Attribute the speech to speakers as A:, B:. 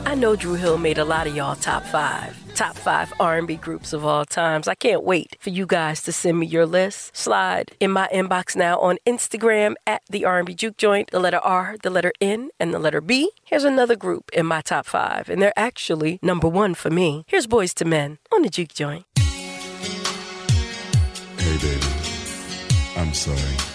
A: I know Drew Hill made a lot of y'all top five R&B groups of all times. I can't wait for you guys to send me your list. Slide in my inbox now on Instagram at the R&B Juke Joint, the letter R, the letter N, and the letter B. Here's another group in my top 5, and they're actually number 1 for me. Here's Boyz II Men on the Juke Joint.
B: Hey, baby, I'm sorry.